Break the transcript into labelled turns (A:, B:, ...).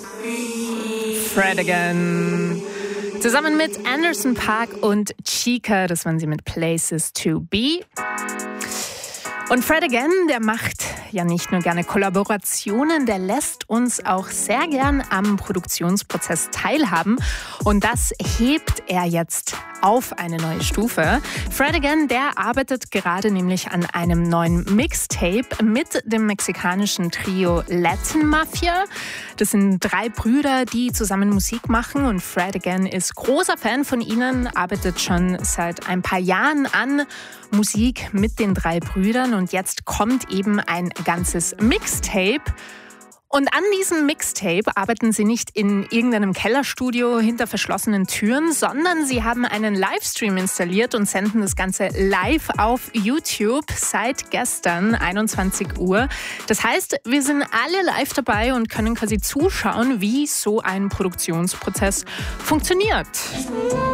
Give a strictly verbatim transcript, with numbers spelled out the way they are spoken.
A: Fred Again. Zusammen mit Anderson .Paak und Chika, das waren sie mit Places to Be. Und Fred Again, der macht ja nicht nur gerne Kollaborationen, der lässt uns auch sehr gern am Produktionsprozess teilhaben. Und das hebt er jetzt auf eine neue Stufe. Fred Again, der arbeitet gerade nämlich an einem neuen Mixtape mit dem mexikanischen Trio Latin Mafia. Das sind drei Brüder, die zusammen Musik machen, und Fred Again ist großer Fan von ihnen, arbeitet schon seit ein paar Jahren an Musik mit den drei Brüdern, und jetzt kommt eben ein ganzes Mixtape. Und an diesem Mixtape arbeiten sie nicht in irgendeinem Kellerstudio hinter verschlossenen Türen, sondern sie haben einen Livestream installiert und senden das Ganze live auf YouTube seit gestern einundzwanzig Uhr. Das heißt, wir sind alle live dabei und können quasi zuschauen, wie so ein Produktionsprozess funktioniert.